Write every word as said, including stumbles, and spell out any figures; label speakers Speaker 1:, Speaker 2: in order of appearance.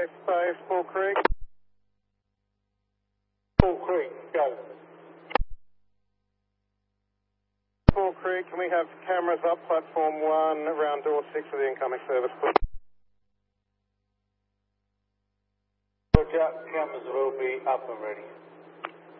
Speaker 1: five five, Bull Creek. Bull Creek, go. Bull Creek, can we have cameras up, platform one, around door six of the incoming service, please?
Speaker 2: Roger, cameras will be up and ready.